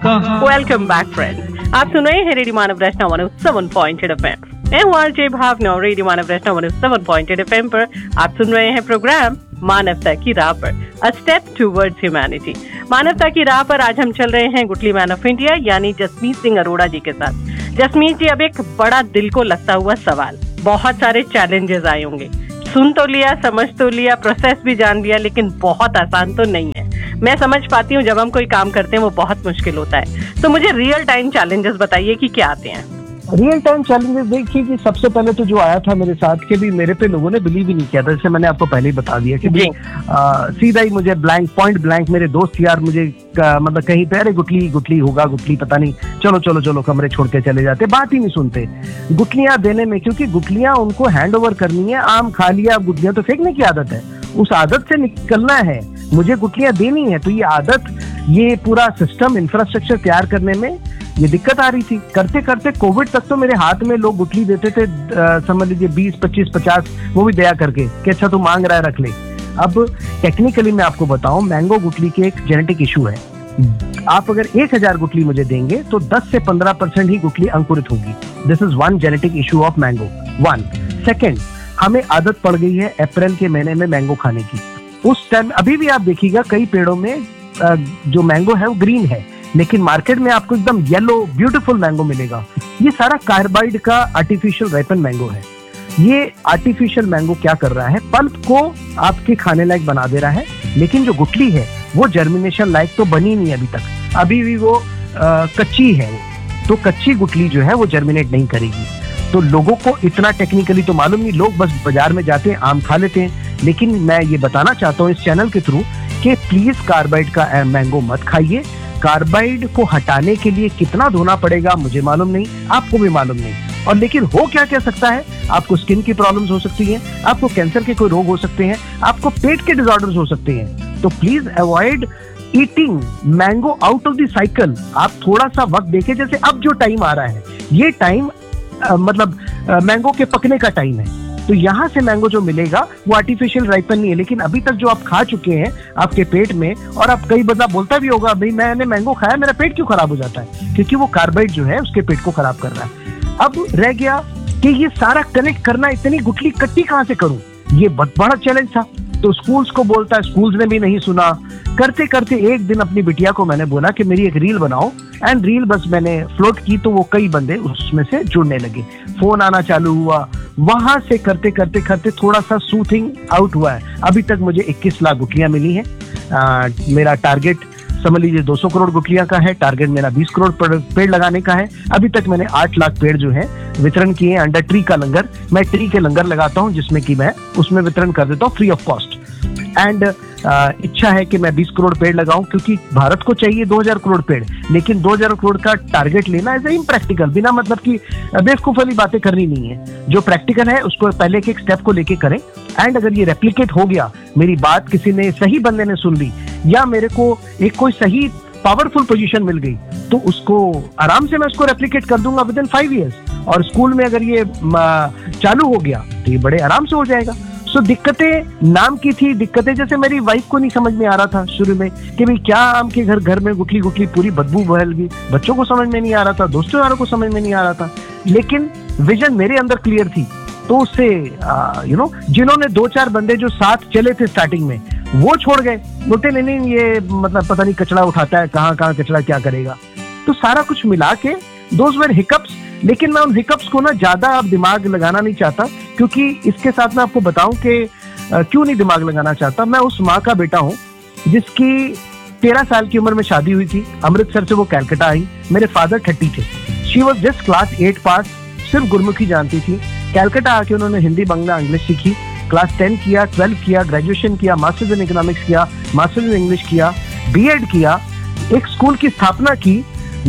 Welcome back friends, आप सुन रहे हैं रेडियो मानव रचना 107.8 FM। मैं हूँ आरजे भावना और रेडियो मानव रचना 107.8 FM पर आप सुन रहे हैं प्रोग्राम मानवता की राह पर, अ स्टेप टुवर्ड्स ह्यूमैनिटी। मानवता की राह पर आज हम चल रहे हैं गुटली मैन ऑफ इंडिया यानी जसमीत सिंह अरोड़ा जी के साथ। जसमीत जी, अब एक बड़ा दिल को लगता हुआ सवाल, बहुत सारे चैलेंजेस आए होंगे, सुन तो लिया, समझ तो लिया, प्रोसेस भी जान लिया, लेकिन बहुत आसान तो नहीं है। मैं समझ पाती हूँ जब हम कोई काम करते हैं वो बहुत मुश्किल होता है, तो मुझे रियल टाइम चैलेंजेस बताइए कि क्या आते हैं। रियल टाइम चैलेंजेस देखिए कि सबसे पहले तो जो आया था मेरे साथ के भी मेरे पे लोगों ने बिलीव ही नहीं किया था, जैसे मैंने आपको पहले ही बता दिया कि सीधा ही मुझे पॉइंट ब्लैंक मेरे दोस्त यार मुझे मतलब कहीं पे अरे गुटली होगा, गुटली पता नहीं, चलो कमरे छोड़ के चले जाते, बात ही नहीं सुनते गुटलियां देने में, क्योंकि गुटलियां उनको हैंड ओवर करनी है। आम खा लिया, अब गुटलियां तो फेंकने की आदत है, उस आदत से निकलना है, मुझे गुटलियां देनी है। तो ये आदत, ये पूरा सिस्टम इंफ्रास्ट्रक्चर तैयार करने में ये दिक्कत आ रही थी। करते करते कोविड तक तो मेरे हाथ में लोग गुटली देते थे, समझ लीजिए 20, 25, 50, वो भी दया करके कि अच्छा तू मांग रहा है रख ले। अब टेक्निकली मैं आपको बताऊं, मैंगो गुटली के एक जेनेटिक इशू है। आप अगर 1000 गुटली मुझे देंगे तो 10 से 15% ही गुटली अंकुरित होगी। This is one genetic issue of mango. One second, हमें आदत पड़ गई है अप्रैल के महीने में मैंगो खाने की। उस टाइम अभी भी आप देखिएगा कई पेड़ों में जो मैंगो है वो ग्रीन है, लेकिन मार्केट में आपको एकदम येलो ब्यूटीफुल मैंगो मिलेगा। ये सारा कार्बाइड का आर्टिफिशियल राइपन मैंगो है। ये आर्टिफिशियल मैंगो क्या कर रहा है, पल्प को आपके खाने लायक बना दे रहा है, लेकिन जो गुटली है वो जर्मिनेशन लायक तो बनी नहीं अभी तक, अभी भी वो कच्ची है। तो कच्ची गुटली जो है वो जर्मिनेट नहीं करेगी। तो लोगों को इतना टेक्निकली तो मालूम नहीं, लोग बस बाजार में जाते हैं, आम खा लेते हैं। लेकिन मैं ये बताना चाहता हूँ इस चैनल के थ्रू कि प्लीज कार्बाइड का मैंगो मत खाइए। कार्बाइड को हटाने के लिए कितना धोना पड़ेगा मुझे मालूम नहीं, आपको भी मालूम नहीं। और लेकिन हो क्या सकता है, आपको स्किन की प्रॉब्लम्स हो सकती हैं, आपको कैंसर के कोई रोग हो सकते हैं, आपको पेट के डिसऑर्डर्स हो सकते हैं। तो please avoid eating mango out of the cycle. आप थोड़ा सा वक्त देखें, जैसे अब जो टाइम आ रहा है ये टाइम मतलब मैंगो के पकने का टाइम है। तो यहाँ से मैंगो जो मिलेगा वो आर्टिफिशियल राइपन नहीं है, लेकिन अभी तक जो आप खा चुके हैं आपके पेट में, और आप कई बंदा बोलता भी होगा भाई मैंने मैंगो खाया मेरा पेट क्यों खराब हो जाता है, क्योंकि वो कार्बाइड जो है उसके पेट को खराब कर रहा है। अब रह गया कि ये सारा कनेक्ट करना, इतनी गुटली कट्टी कहाँ से करूं, ये बहुत बड़ा चैलेंज था। तो स्कूल्स को बोलता है, स्कूल्स ने भी नहीं सुना। करते करते एक दिन अपनी बिटिया को मैंने बोला कि मेरी एक रील बनाओ, एंड रील बस मैंने फ्लोट की तो वो कई बंदे उसमें से जुड़ने लगे, फोन आना चालू हुआ। वहां से करते करते थोड़ा सा सूथिंग आउट हुआ है। अभी तक मुझे 21 लाख गुटलियां मिली हैं। मेरा टारगेट समझ लीजिए 200 करोड़ गुटलियां का है। टारगेट मेरा 20 करोड़ पेड़ लगाने का है। अभी तक मैंने 8 लाख पेड़ जो है वितरण किए हैं अंडर ट्री का लंगर। मैं ट्री के लंगर लगाता हूं जिसमें कि मैं उसमें वितरण कर देता हूँ फ्री ऑफ कॉस्ट। एंड इच्छा है कि मैं 20 करोड़ पेड़ लगाऊं, क्योंकि भारत को चाहिए 2000 करोड़ पेड़, लेकिन 2000 करोड़ का टारगेट लेना एज इम्प्रैक्टिकल, बिना मतलब की बेवकूफ वाली बातें करनी नहीं है। जो प्रैक्टिकल है उसको पहले एक स्टेप को लेके करें। एंड अगर ये रेप्लिकेट हो गया, मेरी बात किसी ने, सही बंदे ने सुन ली, या मेरे को एक कोई सही पावरफुल पोजीशन मिल गई, तो उसको आराम से मैं उसको रेप्लिकेट कर दूंगा विद इन 5 years। और स्कूल में अगर ये चालू हो गया तो ये बड़े आराम से हो जाएगा। सो दिक्कतें नाम की थी, दिक्कतें जैसे मेरी वाइफ को नहीं समझ में आ रहा था शुरू में कि भाई क्या आम के घर में गुटली पूरी बदबू बहल गई, बच्चों को समझ में नहीं आ रहा था, दोस्तों यारों को समझ में नहीं आ रहा था। लेकिन विजन मेरे अंदर क्लियर थी, तो उससे जिन्होंने 2-4 बंदे जो साथ चले थे स्टार्टिंग में, वो छोड़ गए, बोलते नहीं ये मतलब पता नहीं कचरा उठाता है, कहाँ कचरा क्या करेगा। तो सारा कुछ मिला के दोज वर हिकअप्स। लेकिन मैं उन हिकअप्स को ना ज्यादा अब दिमाग लगाना नहीं चाहता, क्योंकि इसके साथ मैं आपको बताऊं कि क्यों नहीं दिमाग लगाना चाहता। मैं उस माँ का बेटा हूँ जिसकी 13 साल की उम्र में शादी हुई थी। अमृतसर से वो कलकत्ता आई। मेरे फादर 30 थे। शी वॉज जस्ट क्लास 8 पास, सिर्फ गुरमुखी जानती थी। कलकत्ता आके उन्होंने हिंदी, बांग्ला, इंग्लिश सीखी। क्लास 10 किया, 12 किया, ग्रेजुएशन किया, मास्टर्स इन इकोनॉमिक्स किया, मास्टर्स इन इंग्लिश किया, बीएड किया, एक स्कूल की स्थापना की।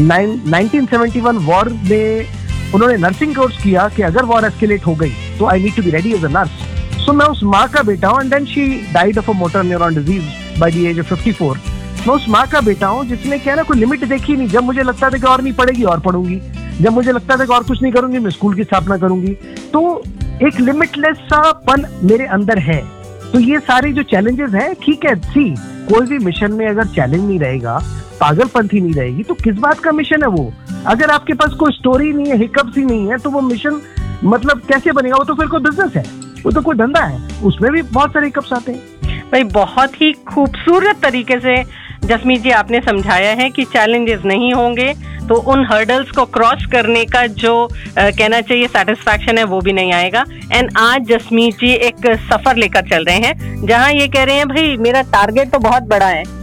1971 वॉर में उन्होंने नर्सिंग कोर्स किया कि अगर वॉर एस्केलेट हो गई तो I need to be ready as a nurse. सो मैं उस माँ का बेटा हूँ। And then she died of a motor neuron disease by the age of 54। मैं उस माँ का बेटा हूँ जिसने क्या ना कोई लिमिट देखी नहीं। जब मुझे लगता था कि और नहीं पढ़ेगी और पढ़ूंगी, जब मुझे लगता था कि और कुछ नहीं करूंगी, मैं स्कूल की स्थापना करूंगी। तो एक लिमिटलेस सा पन मेरे अंदर है। तो ये सारे जो चैलेंजेस हैं, ठीक है, सी कोई भी मिशन में अगर चैलेंज नहीं रहेगा पागलपंथी नहीं रहेगी तो किस बात का मिशन है वो? अगर आपके पास कोई स्टोरी नहीं है, हिकअप्स ही नहीं है, तो वो मिशन मतलब कैसे बनेगा? वो तो फिर कोई बिजनेस है, वो तो कोई धंधा है, उसमें भी बहुत सारे हिकअप्स आते हैं। भाई बहुत ही खूबसूरत तरीके से जसमीत जी आपने समझाया है कि चैलेंजेस नहीं होंगे तो उन हर्डल्स को क्रॉस करने का जो कहना चाहिए सेटिस्फैक्शन है वो भी नहीं आएगा। एंड आज जसमीत जी एक सफर लेकर चल रहे हैं जहां ये कह रहे हैं भाई मेरा टारगेट तो बहुत बड़ा है,